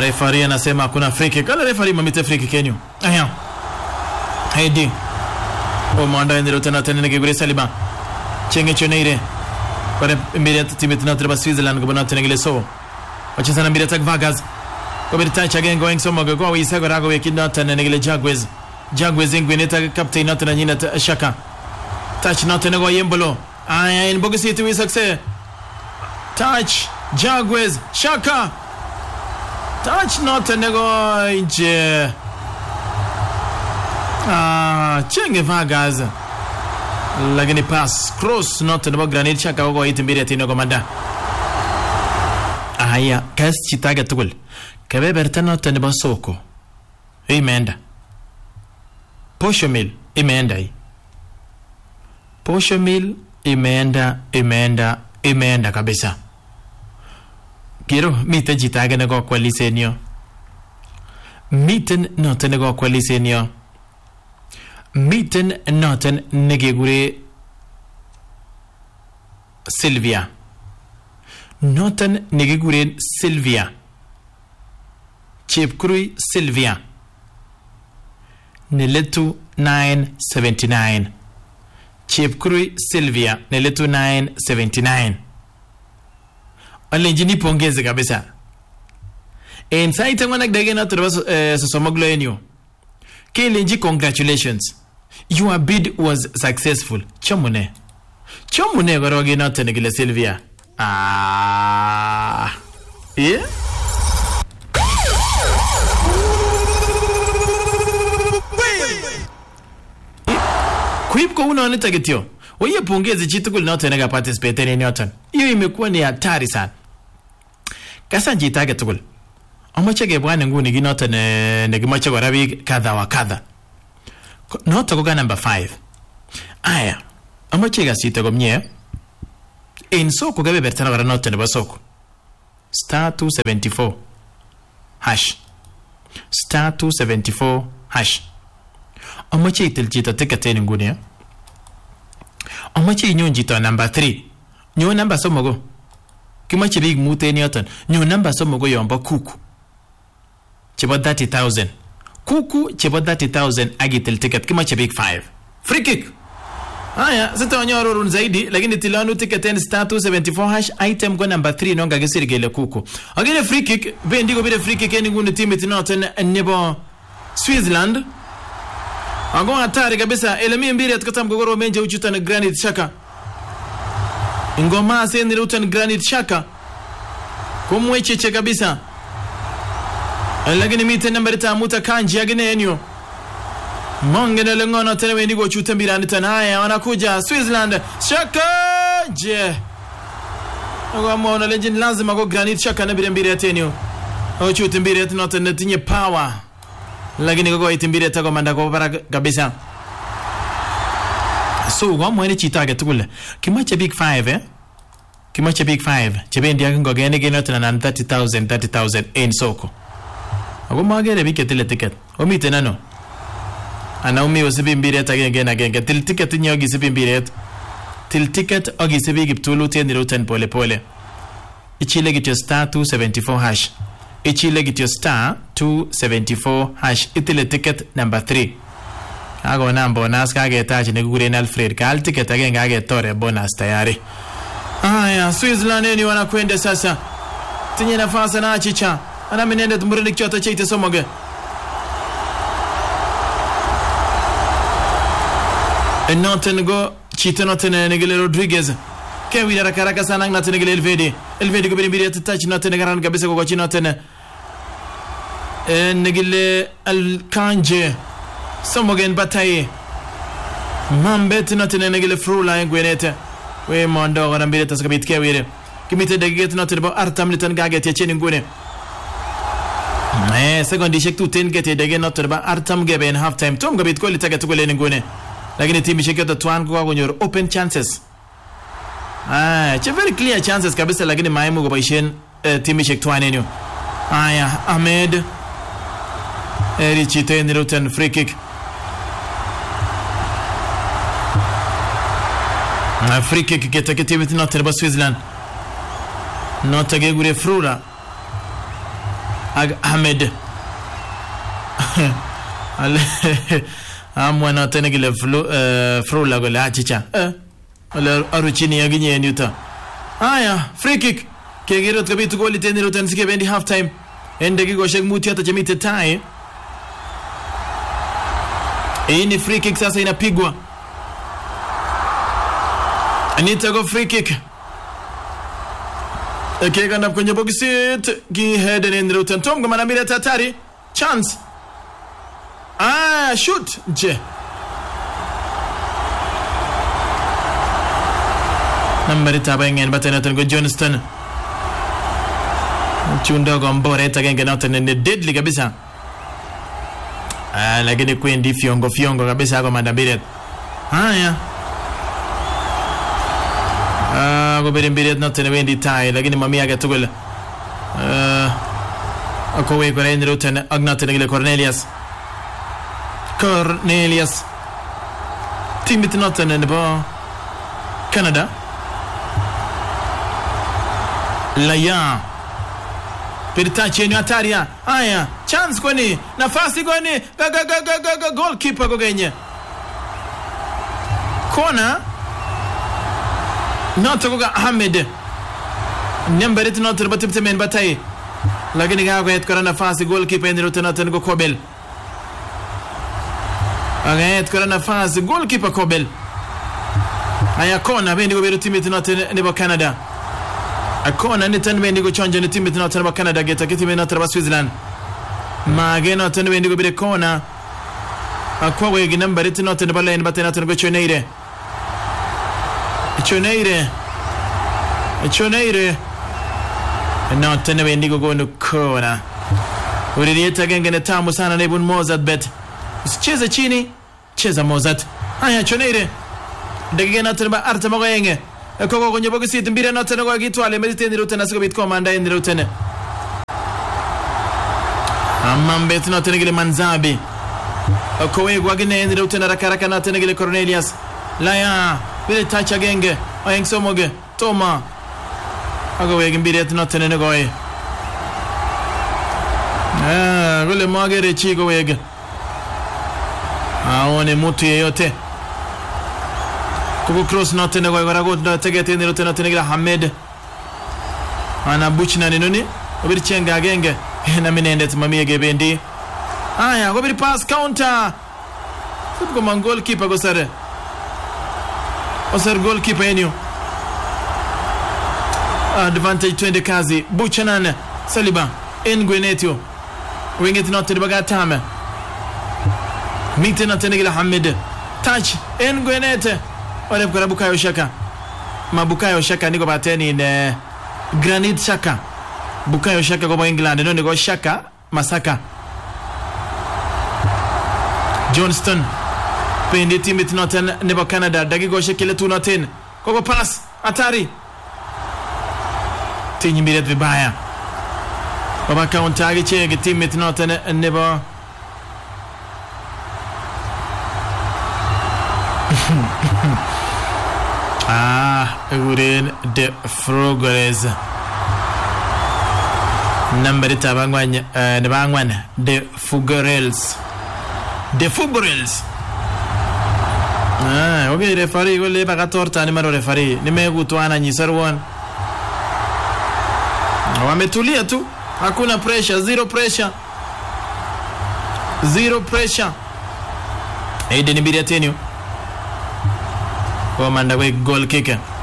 Referee anasema kuna free kick. Kala referee mamite free kick yenu. Aya. Heidi. O manda ndiro tena ngegure Saliba. Chenge choneire. Para mbele timu tena Switzerland kubona tena ngile so. Wacheza na mbele attack Vargas. Kwa touch again going so mogo kwa Isago rago wekina tena ngile Jaguars. Jaguars ingweneta captain not na nyina Shaka. Touch not na go Yembolo. Aya in box city we success. Touch Jaguars Shaka. Touch not na go inje. Chenge Vargas. Lagini pass cross not na Granit Shaka go itimbiri atino komanda. Aya kas chitaga tugul. Kabe bertano tene basoko. Imeenda. Poshomil imeenda hii. Poshomil imeenda kabisa. Kiro mite jitaga nego kwa lisenio. Miten noten nego kwa lisenio. Miten noten negegure Sylvia. Noten negegure Sylvia. Chepkurui Sylvia. Neletu 979. Chepkurui Sylvia Neletu 979. Alenjini pongeze kabisa. Insight ngwanak dage na turba sosomoglo enyo. Kelenji congratulations. Your bid was successful. Chomune goroge na tenegile Sylvia. Yeah. Kuipko unaona tagetio. Oye pongeze chitukul na tenega participate ni nyotan. Hiyo imekuwa ni hatari sana. Kasa njitaga tukul. Amachege bwana nguni ginota ne gimache warabi kadha wa kadha. Nota koga number 5. Aya. Amachega sita gomnye. Insoko gabe bertana wara nota ne basoko. Star 274 hash. Star 274 hash. Amache itilchita tikateni nguni ya. Amache nyonjita number 3. Nyo number somogo. Kimache big muteni atan. Nyo number somogo yomba kuku. Cheba 30,000. Kuku cheba 30,000 agitil ticket. Kimache big 5. Free kick. Haya, sita wanyoro run zaidi. Lakini tilanu tikateni star 274 hash. Item kwa number 3 nonga gisiri gele kuku. Agine free kick. Bendigo bide free kick eni nguni team itinoten nebo Switzerland. Ago hatari kabisa elemi mbili atakata mgogoro menje uchuta na Granit Xhaka. Ngoma seni ruta na Granit Xhaka. Kumwecheche kabisa. Lakini mite nambari tamuta kanji agine enyo. Mongene lengono tena wendigo uchuta mbirani tanaya wanakuja Switzerland. Xhaka je. Ago mwana legend lazima go Granit Xhaka na mbiri atenyo. Uchuta mbiri atenyo netinye power. Lakini gogo itimbire tako manda ko para kabisa. So go mwene chitaga tukule. Kimache big 5 Kimache big 5. Chebendi akingo gene gene tena 30,000 in soko. Ago magere biketile ticket. Omite nano. Ana umi osibimbire tagenge genge til ticket nyogi sibimbire. Til ticket ogi sibi giptulu teniro ten pole pole. Ichile gityo star 274 hash. Ichile gityo star 274 hash. Itile ticket number 3. Ago na bonus kage tachi negugure na Alfred. Kal ticket again kage tore bonus tayari. Aya, Switzerland ni wanakwenda sasa. Tinye nafasi na achicha. Ana minende tumurende kichota cheite somoge. Enoten go chite noten negele Rodriguez. Kewi na rakaraka sana noten negele Elvedi. Elvedi go biri touch noten negaran kabisa go chino noten. Negele Alkanje. Somogen bataye. Mambet noten negele Frula ngwenete. We mondo wana mbili tasakabit kewi. Kimite deget noten ba Artam litan gaget ya cheni ngune. Secondi shek tu ten get dege noten ba Artam gebe in half time. Tom gabit ko litaga tukule ngune. Lakini team sheketa tuan kwa kwenye open chances. It's very clear chances kabisa lakini maimu kwa ishen team shek tuan enyo. Ahmed Richite Niruten free kick. Free kick getake team noter ba Switzerland. Notage gure Frura. Ahmed amwana tena gile frula gole achicha ala aruchini yaginye nyuta haya free kick kegero tkabitu goli tena rutan sike bendi half time ende gigo shek muti hata chamite tai hii ni free kick sasa inapigwa Anita go free kick Kega ndap kwenye box ki head in rutan tom kama namira tatari chance shoot je number tabengen batena tan go Johnston chunda go mbore tagenge na tan ni deadly kabisa lakini kwendi fiongo kabisa kwa mandambire haya go berimbiret na tan wendi tai lakini mamia gatugul akowe ko rein rutan agnatan gile Cornelius Timothy Norton and ba Canada Laya Peritache ni hataria haya chance kwani nafasi kwani goalkeeper gogenye kona Norton goga Ahmed number 8 Norton batiptemen batai lakini gago etkora nafasi goalkeeper ni Norton go Kobel Agayet kora nafasi goalkeeper Kobel haya kona bendi go beru Timothy Norton nebo Canada akona ni tan bendi go chonje ni Timothy Norton nebo Canada geta kiti bendi Norton ba Switzerland mage Norton bendi go bere kona akwa wegi number 8 Norton ba line batena Norton go choneire Norton bendi go no kona uririeta gengene tamu sana na Ibn Mozart bet Cheza chini, cheza Mozart. Haya choneire. Dakika na tena Arta Magoyenge. Koko kwenye box yetu mbira na tena kwa kitwale medite ndio tena siko bit komanda ndio tena. Amambe tena tena gile Manzabi. Kowe kwa gine ndio tena rakaraka na tena gile Cornelius. Laya, bile tacha genge. Ayeng somoge. Toma. Agowe mbira tena tena ngoye. Gole magere chigo wege. Aone mutu yeyote kuko cross na tena kwa garago tegete ndio tena gila Ahmed ana buchna nini obiri chenga genge na minende tumamie gebendi haya obiri pass counter fuko mangol kipa gosare osar goal kipa enyo advantage twende kazi buchanan Saliba Ngwenetio wingeti na tena bagatame Mitena tenegila Hamid touch Ngwenete ole kwa Bukayo Shaka mabukayo Shaka niko bateni ne Granit Shaka Bukayo Shaka kwa England ndio niko Shaka Masaka Johnston pendi Timothy Norton nebo Canada dagigo shekile tu Norton kwa pass hatari tinyi miret vibaya baba counter agichege Timothy Norton nebo Uren de Frogores number tabangwanya de bangwana de Fugorels okay referee gole baka torta ni maro referee nimegutwana nyisarwan wametulia tu hakuna pressure zero pressure Aiden Biriatenio Komanda we goal kicker